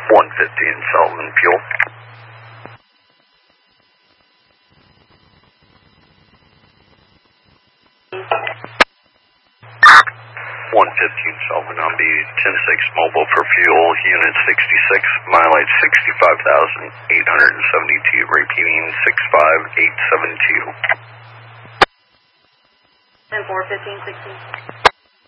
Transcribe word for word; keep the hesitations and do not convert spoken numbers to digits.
one fifteen Sullivan, fuel. one fifteen Sullivan on B ten six mobile for fuel, unit sixty-six, mileage sixty-five thousand eight hundred seventy-two, repeating six five eight seven two. ten four fifteen sixteen.